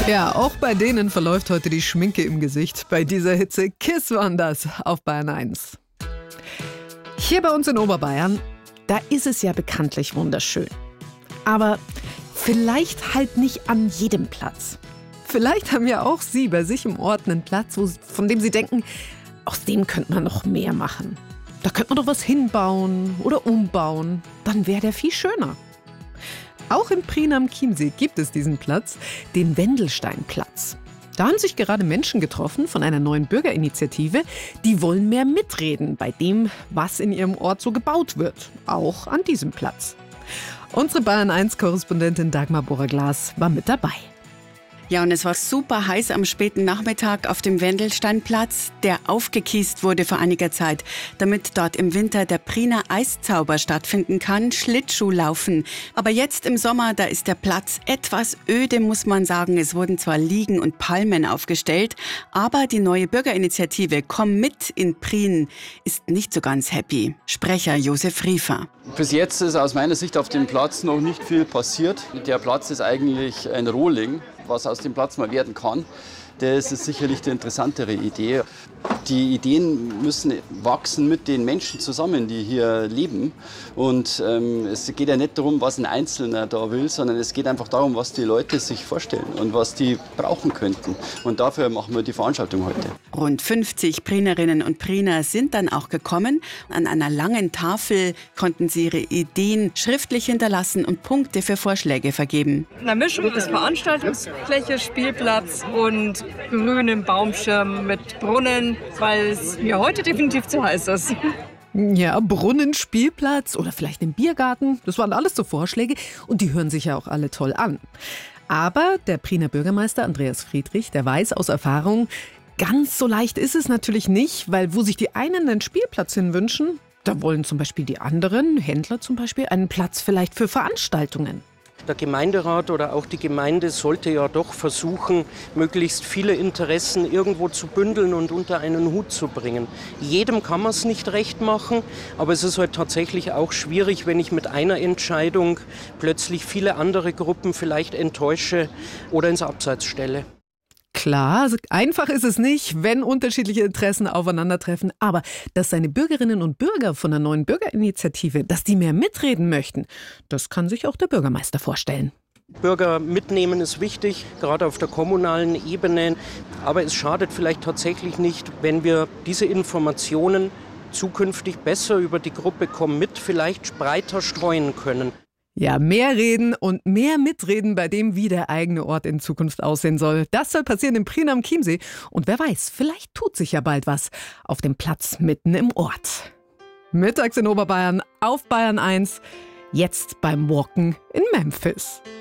Ja, auch bei denen verläuft heute die Schminke im Gesicht. Bei dieser Hitze Kiss waren das auf Bayern 1. Hier bei uns in Oberbayern, da ist es ja bekanntlich wunderschön. Aber vielleicht halt nicht an jedem Platz. Vielleicht haben ja auch Sie bei sich im Ort einen Platz, von dem Sie denken, aus dem könnte man noch mehr machen. Da könnte man doch was hinbauen oder umbauen. Dann wäre der viel schöner. Auch in Prien am Chiemsee gibt es diesen Platz, den Wendelsteinplatz. Da haben sich gerade Menschen getroffen von einer neuen Bürgerinitiative, die wollen mehr mitreden bei dem, was in ihrem Ort so gebaut wird. Auch an diesem Platz. Unsere Bayern-1-Korrespondentin Dagmar Bohrer-Glas war mit dabei. Ja, und es war super heiß am späten Nachmittag auf dem Wendelsteinplatz, der aufgekiest wurde vor einiger Zeit, damit dort im Winter der Priener Eiszauber stattfinden kann, Schlittschuhlaufen. Aber jetzt im Sommer, da ist der Platz etwas öde, muss man sagen. Es wurden zwar Liegen und Palmen aufgestellt, aber die neue Bürgerinitiative Komm mit in Prien ist nicht so ganz happy. Sprecher Josef Riefer. Bis jetzt ist aus meiner Sicht auf dem Platz noch nicht viel passiert. Der Platz ist eigentlich ein Rohling. Was aus dem Platz mal werden kann, das ist sicherlich die interessantere Idee. Die Ideen müssen wachsen mit den Menschen zusammen, die hier leben. Und es geht ja nicht darum, was ein Einzelner da will, sondern es geht einfach darum, was die Leute sich vorstellen und was die brauchen könnten. Und dafür machen wir die Veranstaltung heute. Rund 50 Prienerinnen und Priener sind dann auch gekommen. An einer langen Tafel konnten sie ihre Ideen schriftlich hinterlassen und Punkte für Vorschläge vergeben. Eine Mischung aus Veranstaltungsfläche, Spielplatz und grünem Baumschirm mit Brunnen, weil es mir heute definitiv zu heiß ist. Ja, Brunnen, Spielplatz oder vielleicht ein Biergarten, das waren alles so Vorschläge und die hören sich ja auch alle toll an. Aber der Priener Bürgermeister Andreas Friedrich, der weiß aus Erfahrung, ganz so leicht ist es natürlich nicht, weil wo sich die einen einen Spielplatz hinwünschen, da wollen zum Beispiel die anderen, Händler zum Beispiel, einen Platz vielleicht für Veranstaltungen. Der Gemeinderat oder auch die Gemeinde sollte ja doch versuchen, möglichst viele Interessen irgendwo zu bündeln und unter einen Hut zu bringen. Jedem kann man es nicht recht machen, aber es ist halt tatsächlich auch schwierig, wenn ich mit einer Entscheidung plötzlich viele andere Gruppen vielleicht enttäusche oder ins Abseits stelle. Klar, einfach ist es nicht, wenn unterschiedliche Interessen aufeinandertreffen. Aber dass seine Bürgerinnen und Bürger von der neuen Bürgerinitiative, dass die mehr mitreden möchten, das kann sich auch der Bürgermeister vorstellen. Bürger mitnehmen ist wichtig, gerade auf der kommunalen Ebene. Aber es schadet vielleicht tatsächlich nicht, wenn wir diese Informationen zukünftig besser über die Gruppe Komm mit vielleicht breiter streuen können. Ja, mehr reden und mehr mitreden bei dem, wie der eigene Ort in Zukunft aussehen soll. Das soll passieren in Prien am Chiemsee. Und wer weiß, vielleicht tut sich ja bald was auf dem Platz mitten im Ort. Mittags in Oberbayern auf Bayern 1, jetzt beim Walken in Memphis.